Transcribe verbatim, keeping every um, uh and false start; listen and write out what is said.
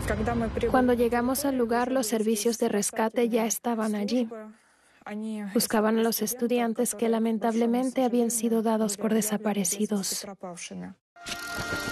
Cuando llegamos al lugar, los servicios de rescate ya estaban allí. Buscaban a los estudiantes que lamentablemente habían sido dados por desaparecidos.